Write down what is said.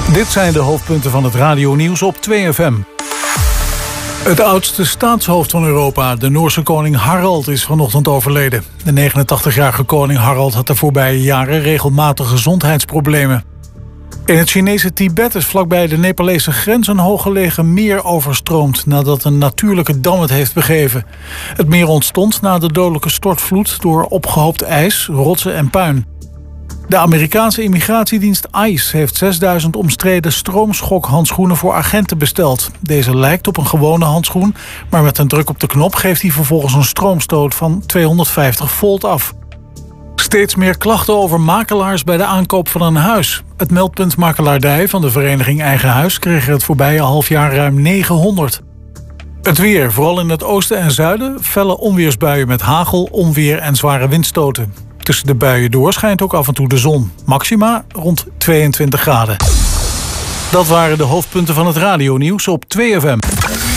Dit zijn de hoofdpunten van het radionieuws op 2FM. Het oudste staatshoofd van Europa, de Noorse koning Harald, is vanochtend overleden. De 89-jarige koning Harald had de voorbije jaren regelmatig gezondheidsproblemen. In het Chinese Tibet is vlakbij de Nepalese grens een hooggelegen meer overstroomd nadat een natuurlijke dam het heeft begeven. Het meer ontstond na de dodelijke stortvloed door opgehoopt ijs, rotsen en puin. De Amerikaanse immigratiedienst ICE heeft 6000 omstreden stroomschokhandschoenen voor agenten besteld. Deze lijkt op een gewone handschoen, maar met een druk op de knop geeft hij vervolgens een stroomstoot van 250 volt af. Steeds meer klachten over makelaars bij de aankoop van een huis. Het meldpunt makelaardij van de vereniging Eigen Huis kreeg er het voorbije halfjaar ruim 900. Het weer, vooral in het oosten en zuiden, felle onweersbuien met hagel, onweer en zware windstoten. Tussen de buien door schijnt ook af en toe de zon. Maxima rond 22 graden. Dat waren de hoofdpunten van het radionieuws op 2FM.